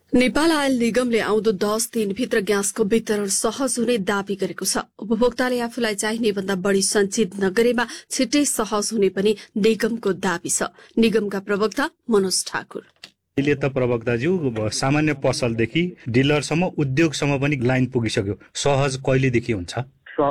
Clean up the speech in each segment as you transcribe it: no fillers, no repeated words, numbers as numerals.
Nepal oil निगमले आउँदो 10 दिनभित्र ग्यासको वितरण सहज हुने दावी गरेको छ। उपभोक्ताले आफूलाई चाहिने भन्दा बढ़ी संचित नगरेमा छिट्टै सहज हुने पनि निगमको दावी छ। निगमका प्रवक्ता मनोज ठाकुर। अहिले त प्रवक्ताज्यू सामान्य पसलदेखि डिलरसम्म उद्योगसम्म पनि लाइन पुगिसक्यो। सहज कहिलेदेखि हुन्छ?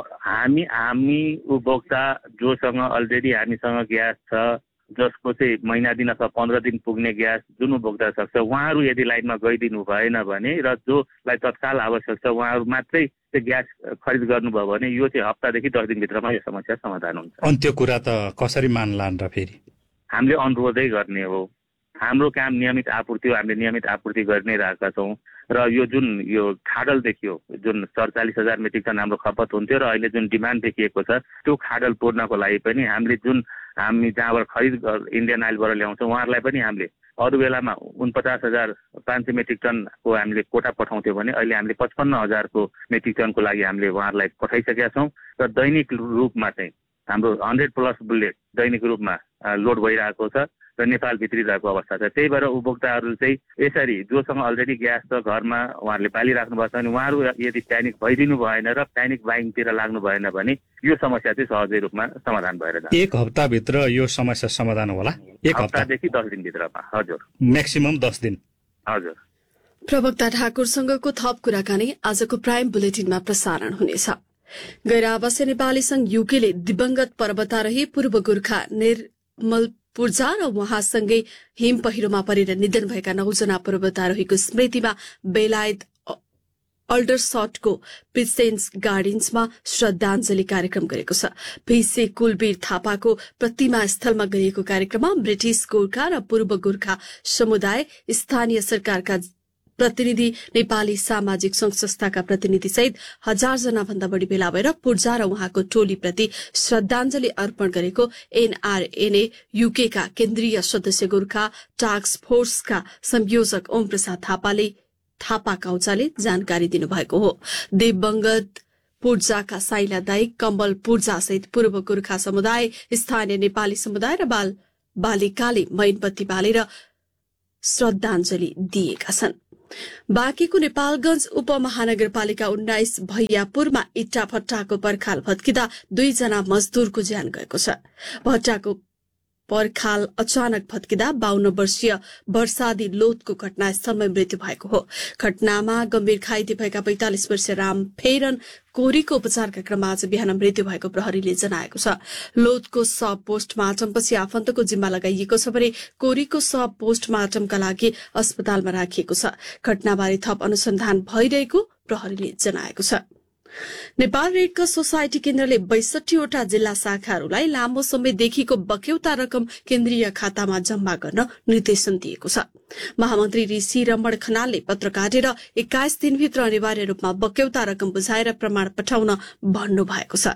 हामी उपभोक्ता जोसँग अलरेडी हामीसँग ग्यास छ, जसको चाहिँ महिना दिन अथवा 15 दिन पुग्ने ग्यास जुन उपभोक्ता सक्छ, उहाँहरू यदि लाइनमा गइदिनु भएन भने र जोलाई तत्काल आवश्यक छ उहाँहरू मात्रै त्यो ग्यास खरिद गर्नुभयो भने यो चाहिँ हप्तादेखि 10 दिनभित्रमा यो समस्या समाधान हुन्छ। अन्त्य कुरा त कसरी मान्लान् र फेरि? हामीले अनुरोधै गर्ने हो। हाम्रो काम नियमित आपूर्ति हो, हामीले नियमित आपूर्ति गरि नै रहेका छौँ र यो खाडल देखियो, जुन 47,000 मेट्रिक टन हाम्रो खपत हुन्थ्यो र अहिले जुन डिमान्ड देखिएको छ त्यो खाडल पूर्णको लागि पनि हामी जहाँबाट खरिद इन्डियन आइलबाट ल्याउँछौँ उहाँहरूलाई पनि हामीले अरू बेलामा 49,500 मेट्रिक टनको हामीले कोटा पठाउँथ्यौँ भने अहिले हामीले 55,000 मेट्रिक टनको लागि हामीले उहाँहरूलाई पठाइसकेका छौँ र दैनिक रूपमा चाहिँ हाम्रो 100+ बुलेट दैनिक रूपमा लोड भइरहेको छ र नेपाल भित्रिरहेको अवस्था छ। त्यही भएर उपभोक्ताहरू चाहिँ यसरी जोसँग अलरेडी ग्यास छ घरमा उहाँहरूले पालिराख्नु भएको छ भने उहाँहरू यदि प्यानिक भइदिनु भएन र प्यानिक बाइङतिर लाग्नु भएन भने यो समस्या चाहिँ सहजै रूपमा समाधान भएर जान्छ। एक हप्ताभित्र यो समस्या समाधान होला? एक हप्तादेखि 10 दिनभित्रमा। हजुर, म्याक्सिमम 10 दिन। हजुर। प्रवक्ता ठाकुरसँगको थप कुराकानी आजको प्राइम बुलेटिनमा प्रसारण हुनेछ। गैर आवासीय नेपाली संघ युकेले दिवंगत पर्वतारोही पूर्व गोर्खा निर्मल पूर्जा र उहाँसँगै हिम पहिरोमा परेर निधन भएका 9 जना पर्वतारोहीको स्मृतिमा बेलायत अल्डरसटको प्रिसेन्स गार्डन्समा श्रद्धाञ्जली कार्यक्रम गरेको छ। भिसे कुलवीर थापाको प्रतिमा स्थलमा गरिएको कार्यक्रममा ब्रिटिश गोर्खा र पूर्व गोर्खा समुदाय, स्थानीय सरकारका प्रतिनिधि, नेपाली सामाजिक संघ संस्थाका प्रतिनिधि सहित 1000 जना भन्दा बढ़ी भेला भएर पूर्जा र उहाँको टोलीप्रति श्रद्धाञ्जली अर्पण गरेको एनआरएनए युकेका केन्द्रीय सदस्य गोर्खा टास्क फोर्सका संयोजक ओम प्रसाद थापा काउचाले जानकारी दिनुभएको हो। दिवंगत पूर्जाका साइला दाई, कम्बल पूर्जा सहित पूर्व गोर्खा समुदाय, स्थानीय नेपाली समुदाय र बालिकाले मैनबत्ती बालेर श्रद्धाञ्जली दिएका छन्। बाँकीको नेपालगंज उपमहानगरपालिका 19 भैयापुरमा इट्टा भट्टाको पर्खाल भत्किँदा 2 जना मजदूरको ज्यान गएको छ। भट्टाको पर्खाल अचानक भत्किँदा 52 वर्षीय वर्षादी लोतको घटनास्थलमा मृत्यु भएको हो। घटनामा गम्भीर घाइते भएका 45 वर्षीय राम फेरन कोरीको उपचारका क्रममा आज बिहान मृत्यु भएको प्रहरीले जनाएको छ। लोतको शव पोस्टमार्टमपछि आफन्तको जिम्मा लगाइएको छ भने कोरीको शव पोस्टमार्टमका लागि अस्पतालमा राखिएको छ। घटनाबारे थप अनुसन्धान भइरहेको प्रहरीले जनाएको छ। नेपाल रेडक्रस सोसाइटी केन्द्रले 62वटा जिल्ला शाखाहरूलाई लामो समयदेखिको बक्यौता रकम केन्द्रीय खातामा जम्मा गर्न निर्देशन दिएको छ। महामन्त्री ऋषि रमण खनालले पत्र काटेर 21 दिनभित्र अनिवार्य रूपमा बक्यौता रकम बुझाएर प्रमाण पठाउन भन्नुभएको छ।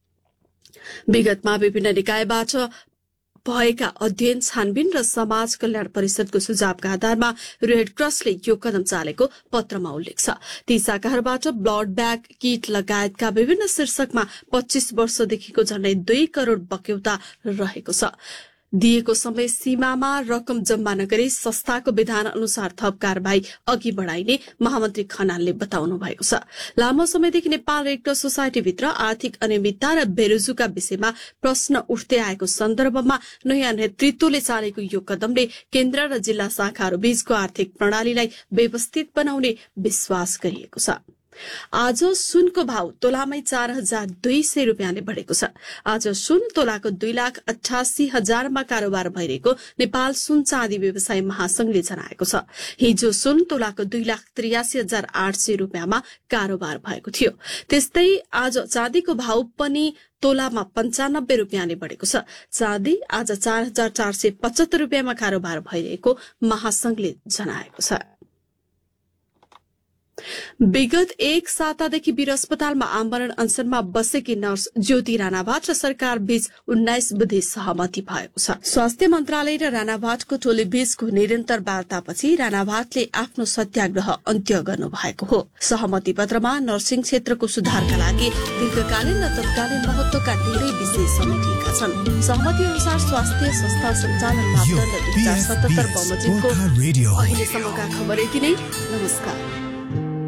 विगतमा विभिन्न निकायबाट भएका अध्ययन, छानबिन र समाज कल्याण परिषदको सुझावका आधारमा रेडक्रसले यो कदम चालेको पत्रमा उल्लेख छ। ती शाखाहरूबाट ब्लड ब्याग, किट लगायतका विभिन्न शीर्षकमा 25 वर्षदेखिको झण्डै 2 करोड़ बक्यौता रहेको छ। दिएको समय सीमामा रकम जम्मा नगरी संस्थाको विधान अनुसार थप कार्यवाही अघि बढ़ाइने महामन्त्री खनालले बताउनु भएको छ। लामो समयदेखि नेपाल रेडक्रस सोसाइटीभित्र आर्थिक अनियमितता र बेरोजगारीका विषयमा प्रश्न उठ्दै आएको सन्दर्भमा नयाँ नेतृत्वले चालेको यो कदमले केन्द्र र जिल्ला शाखाहरू बीचको आर्थिक प्रणालीलाई व्यवस्थित बनाउने विश्वास गरिएको छ। आज सुनको भाव तोलामै 4,200 रुपियाँले बढ़ेको छ। आज सुन तोलाको 2,88,000मा कारोबार भइरहेको नेपाल सुन चाँदी व्यवसाय महासंघले जनाएको छ। हिजो सुन तोलाको 2,83,800 रुपियाँमा कारोबार भएको थियो। त्यस्तै आज चाँदीको भाव पनि तोलामा 95 रुपियाँले बढ़ेको छ। चाँदी आज 4,475 रुपियाँमा कारोबार भइरहेको महासंघले जनाएको छ। विगत 1 सातादेखि वीर अस्पतालमा आमरण अनसनमा बसेकी नर्स ज्योति राणाभाट र सरकार बीच 19 बुधे सहमति भएको छ। स्वास्थ्य मन्त्रालय र राणाभाटको टोली बीचको निरन्तर वार्तापछि राणाभाटले आफ्नो सत्याग्रह अन्त्य गर्नु भएको हो। सहमति पत्रमा नर्सिङ क्षेत्रको सुधारका लागि दीर्घकालीन र तत्कालीन महत्वका धेरै विषय समेटिएका छन्। सहमति अनुसार स्वास्थ्य संस्था सञ्चालन मापदण्ड 2077 बमोजिमको अहिलेसम्मका खबर यति नै। नमस्कार।